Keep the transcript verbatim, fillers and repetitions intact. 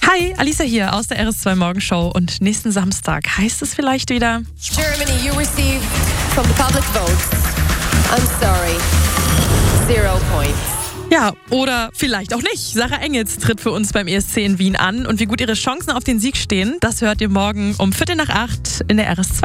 Hi, Alisa hier aus der R S zwei Morgenshow und nächsten Samstag heißt es vielleicht wieder... Germany, you received from the public votes. I'm sorry. Zero points. Ja, oder vielleicht auch nicht. Sarah Engels tritt für uns beim E S C in Wien an und wie gut ihre Chancen auf den Sieg stehen, das hört ihr morgen um Viertel nach acht in der R S zwei.